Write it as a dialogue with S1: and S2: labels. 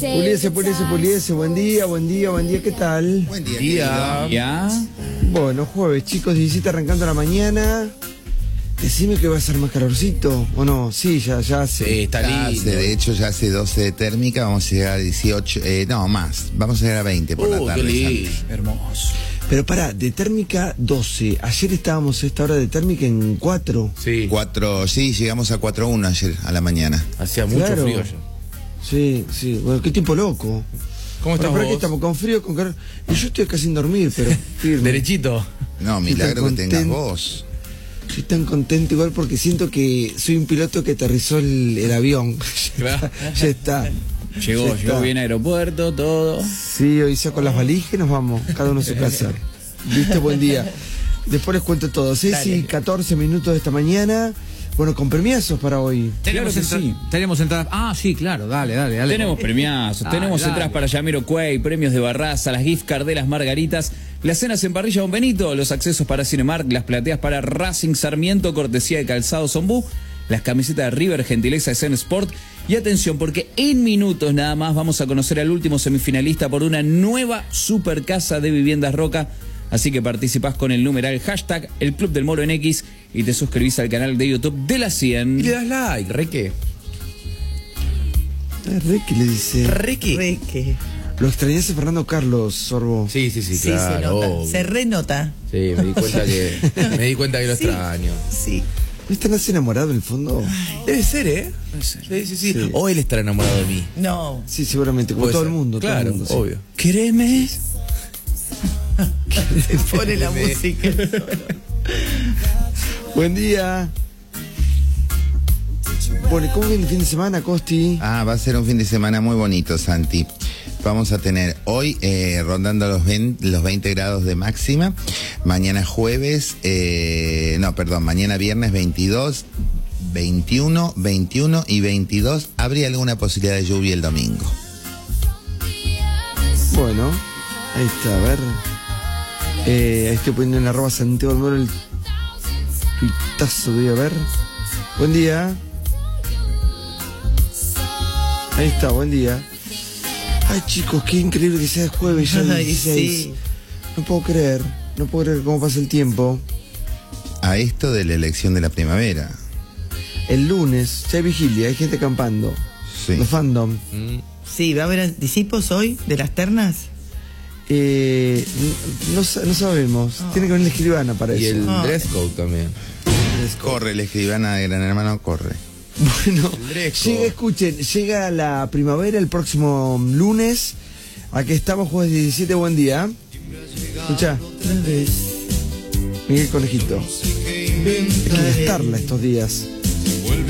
S1: Puliese, buen día, ¿qué tal?
S2: Buen día.
S3: ¿Ya?
S1: Bueno, jueves, chicos, 17 arrancando la mañana. Decime que va a ser más calorcito, ¿o no? Sí, ya hace.
S3: Sí, está lindo.
S2: De hecho, ya hace 12 de térmica, vamos a llegar a 18, no, más. Vamos a llegar a 20 por la tarde.
S3: Qué lindo. Hermoso.
S1: Pero pará, de térmica 12. Ayer estábamos a esta hora de térmica en 4.
S3: Sí.
S2: 4, sí, llegamos a 4.1 ayer a la mañana.
S3: Hacía mucho
S1: Claro.
S3: frío ya.
S1: Sí. Bueno, qué tiempo loco.
S3: ¿Cómo estás
S1: Por aquí
S3: vos?
S1: estamos con frío, con calor. Y yo estoy acá sin dormir, pero firme.
S3: Derechito.
S2: No, milagro que tengas vos.
S1: Estoy tan contento igual porque siento que soy un piloto que aterrizó el avión.
S3: Claro.
S1: Ya está.
S3: Llegó
S1: Ya está.
S3: bien a aeropuerto, todo.
S1: Sí, hoy saco las valijas y nos vamos, cada uno a su casa. ¿Viste? Buen día. Después les cuento todo. 6:14 de esta mañana. Bueno, con premiazos para hoy.
S3: Tenemos sí.
S4: Tenemos entradas. Ah, sí, claro, dale.
S3: Tenemos premiazos, tenemos
S4: dale.
S3: entradas para Jamiroquai, premios de Barraza, las gift card de las Margaritas, las cenas en parrilla Don Benito, los accesos para Cinemark, las plateas para Racing Sarmiento, cortesía de Calzados Ombú, las camisetas de River, gentileza de Zen Sport. Y atención, porque en minutos nada más vamos a conocer al último semifinalista por una nueva super casa de viviendas Roca. Así que participás con el numeral hashtag El Club del Moro en X y te suscribís al canal de YouTube de la 100.
S4: Y le das like, Reque.
S1: Reque le dice.
S4: Reque.
S1: Lo extrañás a Fernando Carlos, Sorbo.
S4: Sí,
S5: Sí,
S4: claro.
S5: se nota,
S4: obvio.
S5: se renota.
S4: Sí, me di cuenta que lo
S5: Sí.
S4: extraño.
S5: Sí.
S1: ¿No estás enamorado en el fondo?
S4: Debe ser, ¿eh? Sí.
S1: Sí.
S4: O él estará enamorado de mí.
S5: No.
S1: Sí, seguramente, como
S4: Puede
S1: todo
S4: ser.
S1: el mundo. todo
S4: Claro,
S1: el mundo, sí.
S4: obvio.
S3: Créeme.
S5: Se pone la música.
S1: Buen día. Bueno, ¿cómo viene el fin de semana, Costi?
S2: Va a ser un fin de semana muy bonito, Santi. Vamos a tener hoy rondando los 20 grados de máxima. Mañana jueves, mañana viernes 22, 21, 21 y 22. Habría alguna posibilidad de lluvia el domingo.
S1: Bueno, ahí está, a ver. Ahí estoy poniendo en @Santiago del Moro el tuitazo, voy a ver. Buen día. Ahí está, buen día. Ay, chicos, qué increíble que sea jueves ya 16.
S5: Sí.
S1: No puedo creer cómo pasa el tiempo.
S2: A esto de la elección de la primavera.
S1: El lunes, ya hay vigilia, hay gente acampando.
S2: Sí.
S1: Los fandom.
S5: Sí, ¿va a haber anticipos hoy de las ternas?
S1: No sabemos. Tiene que venir la escribana para
S4: Y
S1: eso.
S4: el dress code también.
S2: Corre, la escribana de Gran Hermano, corre.
S1: Bueno,
S4: El Greco.
S1: llega la primavera el próximo lunes. Aquí estamos, jueves 17, buen día. Escucha. Miguel Conejito. Hay que gastarla estos días.